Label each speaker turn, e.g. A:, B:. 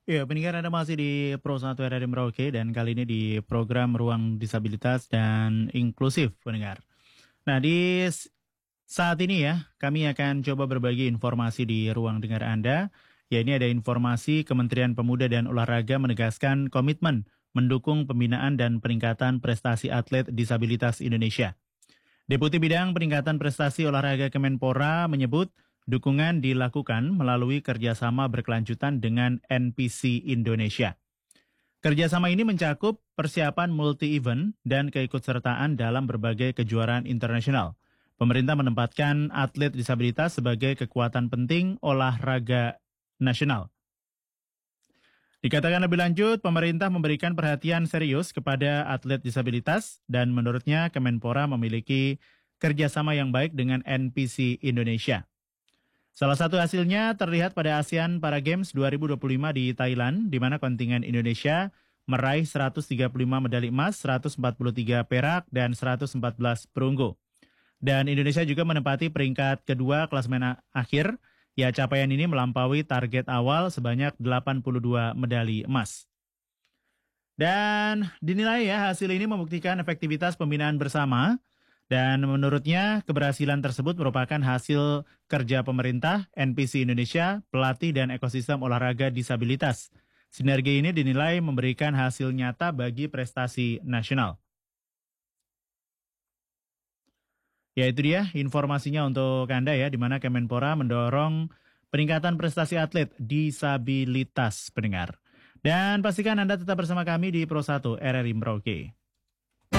A: Ya, pendengar Anda masih di Pro 1 RRI Merauke dan kali ini di program Ruang Disabilitas dan Inklusif, pendengar. Nah, saat ini ya, kami akan coba berbagi informasi di ruang dengar Anda. Ya, ini ada informasi Kementerian Pemuda dan Olahraga menegaskan komitmen mendukung pembinaan dan peningkatan prestasi atlet disabilitas Indonesia. Deputi Bidang Peningkatan Prestasi Olahraga Kemenpora menyebut dukungan dilakukan melalui kerjasama berkelanjutan dengan NPC Indonesia. Kerjasama ini mencakup persiapan multi-event dan keikutsertaan dalam berbagai kejuaraan internasional. Pemerintah menempatkan atlet disabilitas sebagai kekuatan penting olahraga nasional. Dikatakan lebih lanjut, pemerintah memberikan perhatian serius kepada atlet disabilitas dan menurutnya Kemenpora memiliki kerjasama yang baik dengan NPC Indonesia. Salah satu hasilnya terlihat pada ASEAN Para Games 2025 di Thailand, di mana kontingen Indonesia meraih 135 medali emas, 143 perak, dan 114 perunggu. Dan Indonesia juga menempati peringkat kedua klasemen akhir. Ya, capaian ini melampaui target awal sebanyak 82 medali emas. Dan dinilai ya hasil ini membuktikan efektivitas pembinaan bersama dan menurutnya keberhasilan tersebut merupakan hasil kerja pemerintah, NPC Indonesia, pelatih dan ekosistem olahraga disabilitas. Sinergi ini dinilai memberikan hasil nyata bagi prestasi nasional. Ya itu dia informasinya untuk Anda ya, di mana Kemenpora mendorong peningkatan prestasi atlet disabilitas pendengar. Dan pastikan Anda tetap bersama kami di Pro 1 RRI Merauke.